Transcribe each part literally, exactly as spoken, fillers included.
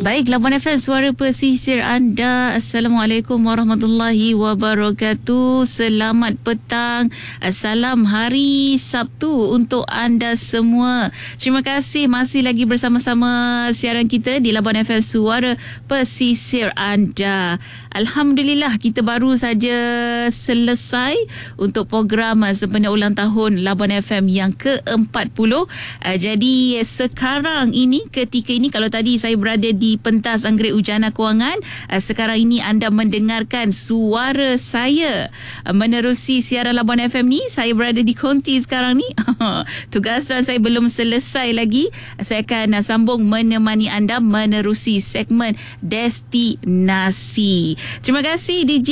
Baik, Labuan F M, suara pesisir anda. Assalamualaikum warahmatullahi wabarakatuh. Selamat petang. Salam hari Sabtu untuk anda semua. Terima kasih masih lagi bersama-sama siaran kita di Labuan F M, suara pesisir anda. Alhamdulillah, kita baru saja selesai untuk program sempena ulang tahun Labuan F M yang ke empat puluh. Jadi sekarang ini, ketika ini, kalau tadi saya berada di pentas Anggrek Ujana Kewangan, sekarang ini anda mendengarkan suara saya menerusi siaran Labuan F M ni. Saya berada di konti sekarang ni. Tugasan saya belum selesai lagi. Saya akan sambung menemani anda menerusi segmen destinasi. Terima kasih D J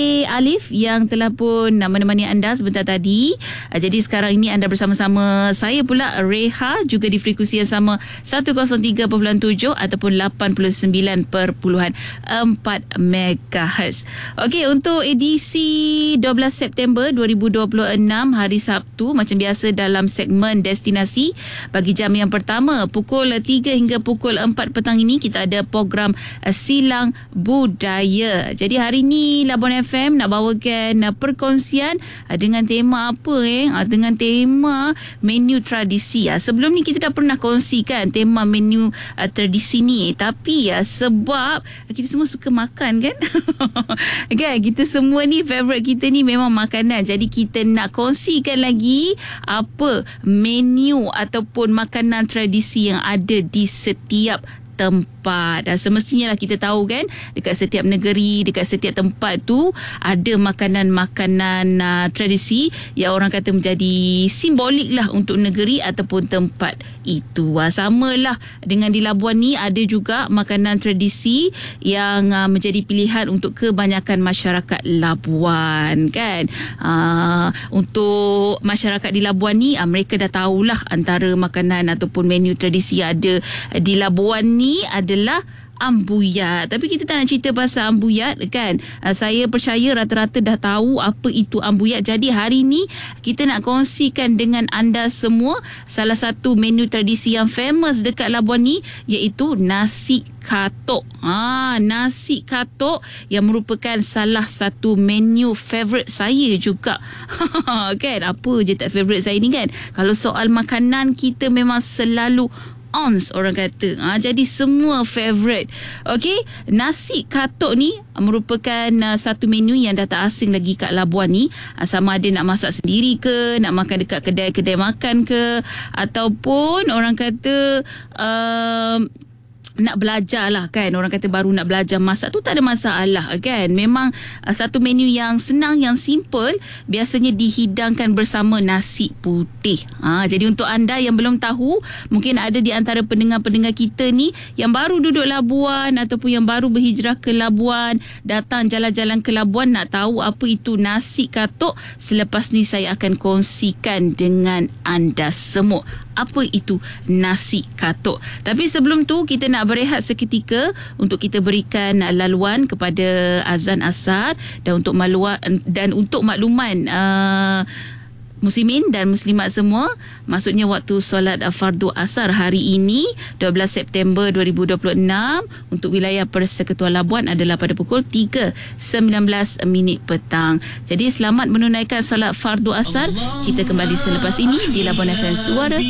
Alif yang telah pun menemani anda sebentar tadi. Jadi sekarang ini anda bersama-sama saya pula, Reha, juga di frekuensi yang sama seratus tiga perpuluhan tujuh ataupun lapan puluh sembilan perpuluhan empat megahertz. Okey, untuk edisi dua belas September dua ribu dua puluh enam, hari Sabtu, macam biasa dalam segmen destinasi, bagi jam yang pertama pukul tiga hingga pukul empat petang ini kita ada program Silang Budaya. Jadi hari ini Labuan F M nak bawakan perkongsian dengan tema apa eh? Dengan tema menu tradisi. Sebelum ni kita dah pernah kongsikan tema menu uh, tradisi ni, tapi ya, sebab kita semua suka makan kan. Kan, kita semua ni favourite kita ni memang makanan. Jadi kita nak kongsikan lagi apa menu ataupun makanan tradisi yang ada di setiap tempat. Dan semestinya lah kita tahu kan, dekat setiap negeri, dekat setiap tempat tu ada makanan-makanan uh, tradisi yang orang kata menjadi simbolik lah untuk negeri ataupun tempat itu. Uh, samalah dengan di Labuan ni, ada juga makanan tradisi yang uh, menjadi pilihan untuk kebanyakan masyarakat Labuan kan. Uh, untuk masyarakat di Labuan ni, uh, mereka dah tahulah antara makanan ataupun menu tradisi yang ada di Labuan ni adalah ambuyat. Tapi kita tak nak cerita pasal ambuyat kan. Uh, saya percaya rata-rata dah tahu apa itu ambuyat. Jadi hari ni kita nak kongsikan dengan anda semua salah satu menu tradisi yang famous dekat Labuan ni, iaitu nasi katok. Ah, nasi katok yang merupakan salah satu menu favourite saya juga. Kan, apa je tak favourite saya ni kan. Kalau soal makanan, kita memang selalu ons, orang kata. Ha, jadi semua favourite. Okey, nasi katok ni merupakan uh, satu menu yang dah tak asing lagi kat Labuan ni. Uh, sama ada nak masak sendiri ke, nak makan dekat kedai-kedai makan ke, ataupun orang kata uh, nak belajar lah kan. Orang kata baru nak belajar masak tu, tak ada masalah kan. Memang uh, satu menu yang senang, yang simple, biasanya dihidangkan bersama nasi putih. Ha, jadi untuk anda yang belum tahu, mungkin ada di antara pendengar-pendengar kita ni yang baru duduk Labuan ataupun yang baru berhijrah ke Labuan, datang jalan-jalan ke Labuan, nak tahu apa itu nasi katok. Selepas ni saya akan kongsikan dengan anda semua apa itu nasi katok. Tapi sebelum tu, kita nak berehat seketika untuk kita berikan laluan kepada azan asar, dan untuk maklumat dan untuk makluman uh, muslimin dan muslimat semua, maksudnya waktu solat fardu asar hari ini dua belas September dua ribu dua puluh enam untuk wilayah Persekutuan Labuan adalah pada pukul tiga sembilan belas minit petang. Jadi selamat menunaikan solat fardu asar. Kita kembali selepas ini di Labuan F M, suara